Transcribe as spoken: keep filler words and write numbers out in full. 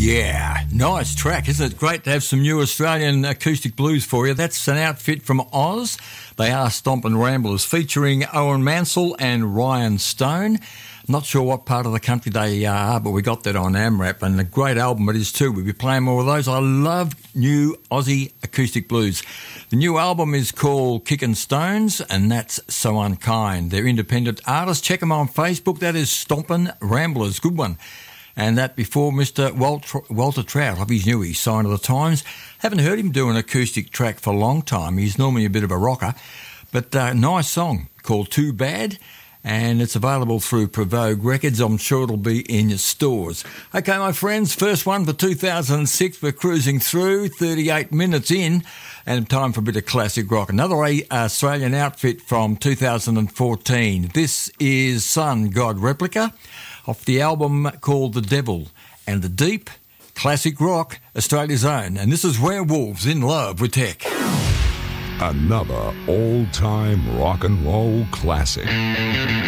yeah, nice track, isn't it? Great to have some new Australian acoustic blues for you. That's an outfit from Oz. They are Stompin' Ramblers, featuring Owen Mansell and Ryan Stone. Not sure what part of the country they are, but we got that on AMRAP, and a great album it is too. We'll be playing more of those. I love new Aussie acoustic blues. The new album is called Kickin' Stones, and that's So Unkind. They're independent artists. Check them on Facebook. That is Stompin' Ramblers. Good one. And that before Mister Walter, Walter Trout, of his new his Sign of the Times. Haven't heard him do an acoustic track for a long time. He's normally a bit of a rocker. But uh, nice song called Too Bad. And it's available through Provogue Records. I'm sure it'll be in your stores. Okay, my friends, first one for two thousand six. We're cruising through, thirty-eight minutes in, and time for a bit of classic rock. Another Australian outfit from two thousand fourteen. This is Sun God Replica, off the album called The Devil and the Deep, classic rock, Australia's own. And this is Werewolves in Love with Tech. Another all-time rock and roll classic.